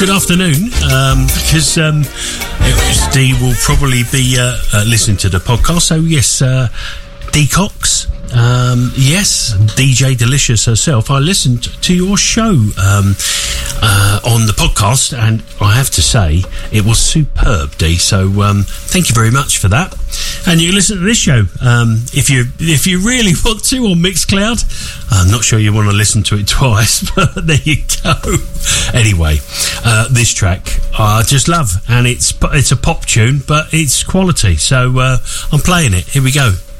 Good afternoon, because Dee will probably be listening to the podcast. So yes, Dee Cox, yes, DJ Delicious herself. I listened to your show on the podcast, and I have to say it was superb, Dee. So thank you very much for that. And you can listen to this show if you really want to on Mixcloud. I'm not sure you want to listen to it twice, but there you go. Anyway, this track I just love, and it's a pop tune, but it's quality. So I'm playing it. Here we go.